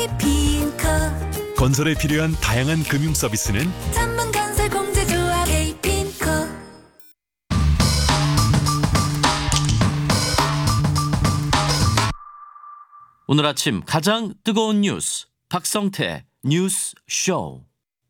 K핑커 건설에 필요한 다양한 금융 서비스는 전문건설 공제조합 K핑커. 오늘 아침 가장 뜨거운 뉴스 박성태 뉴스 쇼.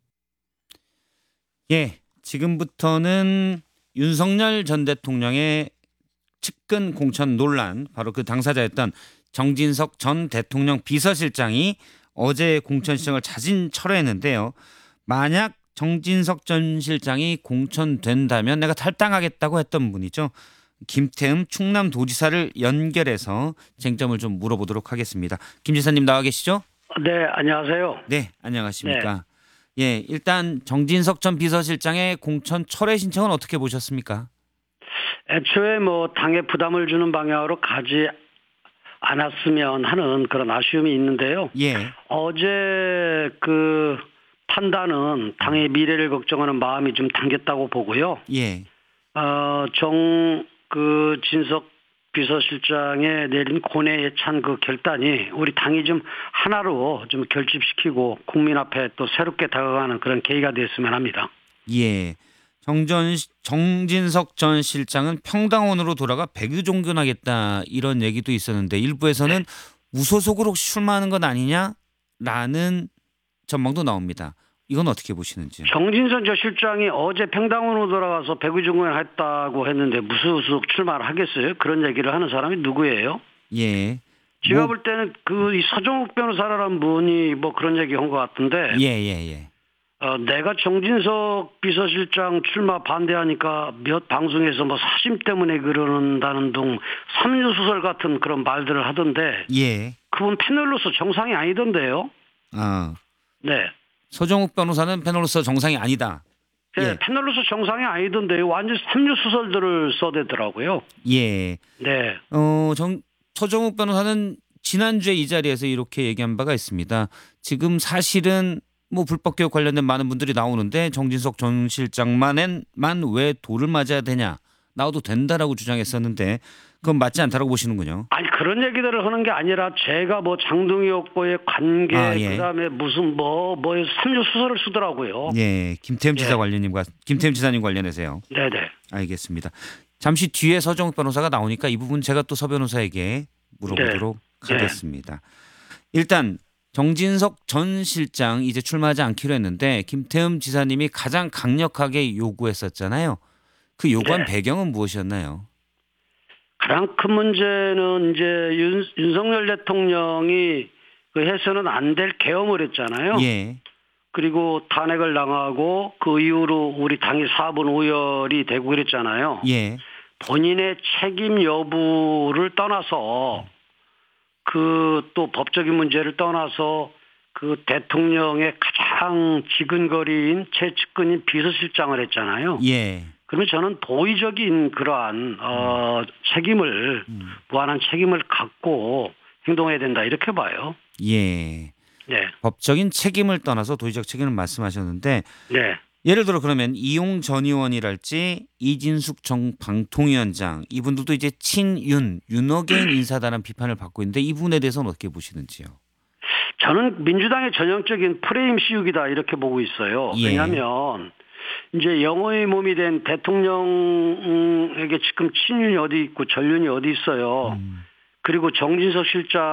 예, 지금부터는 윤석열 전 대통령의 측근 공천 논란, 바로 그 당사자였던 정진석 전 대통령 비서실장이 어제 공천 신청을 자진 철회했는데요. 만약 정진석 전 실장이 공천된다면 내가 탈당하겠다고 했던 분이죠. 김태흠 충남도지사를 연결해서 쟁점을 좀 물어보도록 하겠습니다. 김 지사님 나와 계시죠? 네, 안녕하세요. 네, 안녕하십니까. 예, 일단 정진석 전 비서실장의 공천 철회 신청은 어떻게 보셨습니까? 애초에 당에 부담을 주는 방향으로 가지 않았으면 하는 그런 아쉬움이 있는데요. 예, 어제 그 판단은 당의 미래를 걱정하는 마음이 좀 담겼다고 보고요. 예, 진석 비서실장의 내린 고뇌에 찬 그 결단이 우리 당이 좀 하나로 좀 결집시키고 국민 앞에 또 새롭게 다가가는 그런 계기가 됐으면 합니다. 예. 정진석 전 실장은 평당원으로 돌아가 백의종군하겠다 이런 얘기도 있었는데 일부에서는 무소속으로 혹시 출마하는 건 아니냐라는 전망도 나옵니다. 이건 어떻게 보시는지요? 정진석 전 실장이 어제 평당원으로 돌아가서 백의종군을 했다고 했는데 무소속 출마를 하겠어요? 그런 얘기를 하는 사람이 누구예요? 예. 제가 볼 때는 이 서정욱 변호사라는 분이 그런 얘기 한 것 같은데. 예. 내가 정진석 비서실장 출마 반대하니까 몇 방송에서 사심 때문에 그러는다는 등 삼류수설 같은 그런 말들을 하던데. 예. 그분 패널로서 정상이 아니던데요. 네. 서정욱 변호사는 패널로서 정상이 아니다. 네, 패널로서 정상이 아니던데요. 완전 삼류수설들을 써대더라고요. 예. 네. 서정욱 변호사는 지난주에 이 자리에서 이렇게 얘기한 바가 있습니다. 지금 사실은 불법 개혁 관련된 많은 분들이 나오는데 정진석 전 실장만 왜 돌을 맞아야 되냐, 나와도 된다라고 주장했었는데 그건 맞지 않다라고 보시는군요. 아니 그런 얘기들을 하는 게 아니라 제가 장동희 오빠의 관계 그다음에 무슨 삼류 수설을 쓰더라고요. 예, 김태흠 지사님 관련해서요. 네네. 알겠습니다. 잠시 뒤에 서정욱 변호사가 나오니까 이 부분 제가 또 서 변호사에게 물어보도록 하겠습니다. 일단 정진석 전 실장 이제 출마하지 않기로 했는데 김태흠 지사님이 가장 강력하게 요구했었잖아요. 그 요구한 배경은 무엇이었나요? 가장 큰 문제는 이제 윤석열 대통령이 해서는 안 될 계엄을 했잖아요. 예. 그리고 탄핵을 당하고 그 이후로 우리 당이 4분 오열이 되고 그랬잖아요. 예. 본인의 책임 여부를 떠나서 또 법적인 문제를 떠나서 그 대통령의 가장 지근거리인 최측근인 비서실장을 했잖아요. 예. 그러면 저는 도의적인 그러한 책임을 무한한 책임을 갖고 행동해야 된다 이렇게 봐요. 예. 네. 법적인 책임을 떠나서 도의적 책임을 말씀하셨는데 네. 예를 들어 그러면 이용 전 의원이랄지 이진숙 전 방통위원장 이분들도 이제 윤어게인 인사다라는 비판을 받고 있는데 이 부분에 대해서는 어떻게 보시는지요? 저는 민주당의 전형적인 프레임 씌우기다 이렇게 보고 있어요. 예. 왜냐하면 이제 영호의 몸이 된 대통령에게 지금 친윤이 어디 있고 전륜이 어디 있어요. 그리고 정진석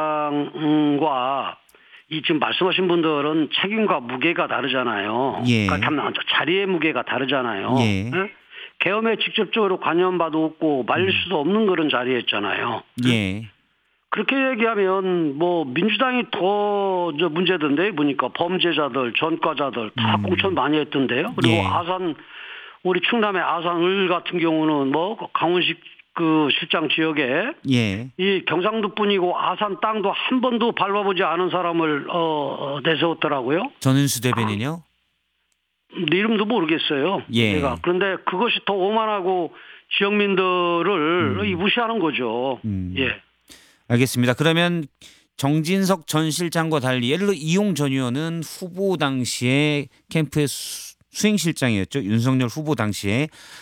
실장과 이 지금 말씀하신 분들은 책임과 무게가 다르잖아요. 예. 그러니까 자리의 무게가 다르잖아요. 예. 네? 계엄에 직접적으로 관여받도 없고 말릴 수도 없는 그런 자리였잖아요. 예. 그렇게 얘기하면 민주당이 더 문제던데 보니까 범죄자들, 전과자들 다 공천 많이 했던데요. 그리고 예. 우리 충남의 아산을 같은 경우는 강훈식 그 실장 지역에 이 경상도뿐이고 아산 땅도 한 번도 밟아보지 않은 사람을 내세웠더라고요. 전은수 대변인요? 이름도 모르겠어요. 예. 제가. 그런데 그것이 더 오만하고 지역민들을 무시하는 거죠. 예. 알겠습니다. 그러면 정진석 전 실장과 달리 예를 들어 이용 전 의원은 후보 당시에 캠프의 수행실장이었죠. 윤석열 후보 당시에